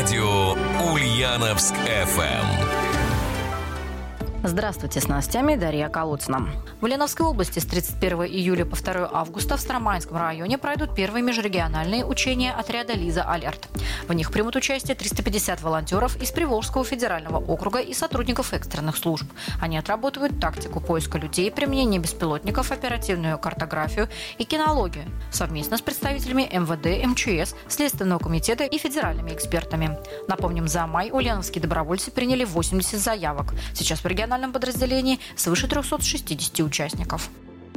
Радио Ульяновск FM. Здравствуйте, с новостями Дарья Колодцина. В Ульяновской области с 31 июля по 2 августа в Старомайнском районе пройдут первые межрегиональные учения отряда «Лиза Алерт». В них примут участие 350 волонтеров из Приволжского федерального округа и сотрудников экстренных служб. Они отработают тактику поиска людей, применение беспилотников, оперативную картографию и кинологию совместно с представителями МВД, МЧС, Следственного комитета и федеральными экспертами. Напомним, за май ульяновские добровольцы приняли 80 заявок. Сейчас в региональном подразделении свыше 360 участников.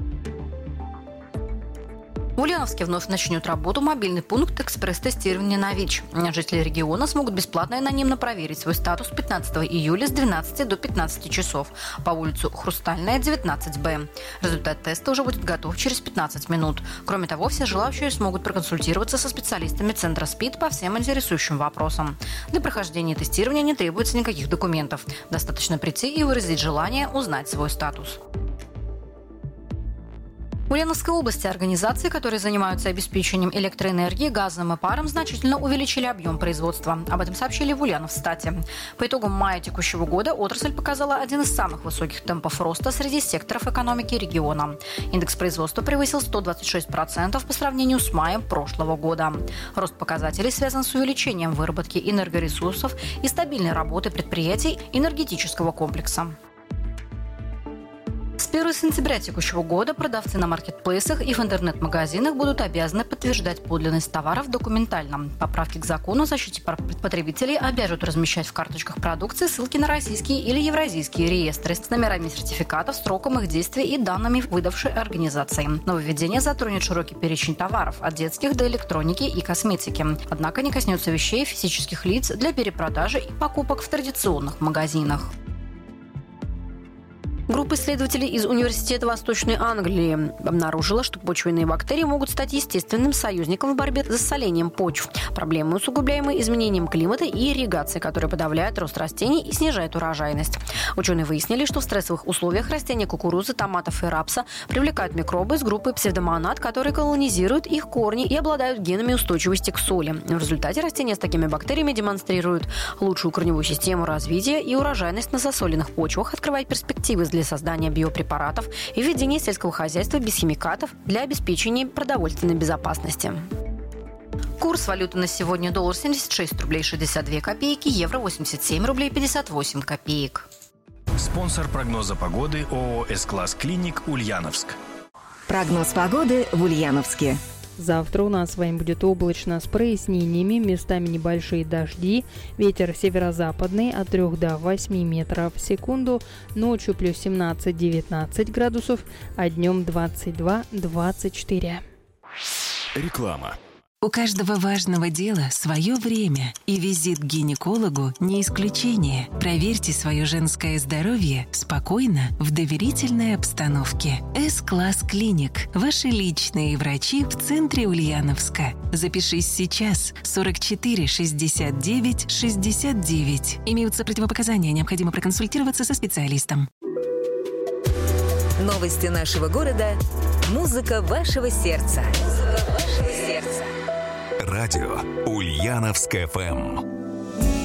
В Ульяновске вновь начнет работу мобильный пункт экспресс-тестирования на ВИЧ. Жители региона смогут бесплатно и анонимно проверить свой статус 15 июля с 12 до 15 часов по улицу Хрустальная, 19Б. Результат теста уже будет готов через 15 минут. Кроме того, все желающие смогут проконсультироваться со специалистами Центра СПИД по всем интересующим вопросам. Для прохождения тестирования не требуется никаких документов. Достаточно прийти и выразить желание узнать свой статус. В Ульяновской области организации, которые занимаются обеспечением электроэнергии, газом и паром, значительно увеличили объем производства. Об этом сообщили в Ульяновстате. По итогам мая текущего года отрасль показала один из самых высоких темпов роста среди секторов экономики региона. Индекс производства превысил 126% по сравнению с маем прошлого года. Рост показателей связан с увеличением выработки энергоресурсов и стабильной работы предприятий энергетического комплекса. С 1 сентября текущего года продавцы на маркетплейсах и в интернет-магазинах будут обязаны подтверждать подлинность товаров документально. Поправки к закону о защите прав потребителей обяжут размещать в карточках продукции ссылки на российские или евразийские реестры с номерами сертификатов, сроком их действия и данными выдавшей организации. Нововведение затронет широкий перечень товаров от детских до электроники и косметики. Однако не коснется вещей физических лиц для перепродажи и покупок в традиционных магазинах. Группа исследователей из Университета Восточной Англии обнаружила, что почвенные бактерии могут стать естественным союзником в борьбе с засолением почв. Проблемы усугубляемые изменением климата и ирригацией, которые подавляют рост растений и снижают урожайность. Ученые выяснили, что в стрессовых условиях растения кукурузы, томатов и рапса привлекают микробы из группы псевдомонад, которые колонизируют их корни и обладают генами устойчивости к соли. В результате растения с такими бактериями демонстрируют лучшую корневую систему развития и урожайность на засоленных почвах, открывая перспективы для создания биопрепаратов и ведения сельского хозяйства без химикатов для обеспечения продовольственной безопасности. Курс валюты на сегодня: доллар 76 рублей 62 копейки, евро 87 рублей 58 копеек. Спонсор прогноза погоды ООО «С-Класс Клиник» Ульяновск. Прогноз погоды в Ульяновске. Завтра у нас с вами будет облачно с прояснениями, местами небольшие дожди, ветер северо-западный от 3 до 8 метров в секунду, ночью плюс 17-19 градусов, а днем 22-24. Реклама. У каждого важного дела свое время, и визит к гинекологу не исключение. Проверьте свое женское здоровье спокойно, в доверительной обстановке. С-Класс Клиник. Ваши личные врачи в центре Ульяновска. Запишись сейчас. 44 69 69. Имеются противопоказания, необходимо проконсультироваться со специалистом. Новости нашего города. Музыка вашего сердца. Радио Ульяновск FM.